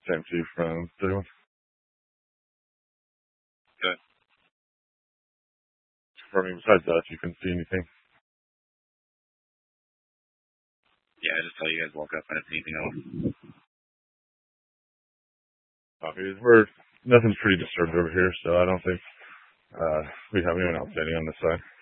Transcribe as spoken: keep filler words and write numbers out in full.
same to you from thirty-one. Okay. For me, besides that, you couldn't see anything. Yeah, I just saw you guys walk up. I didn't see anything else. Copy. We're nothing's pretty disturbed over here, so I don't think uh, we have anyone outstanding on this side.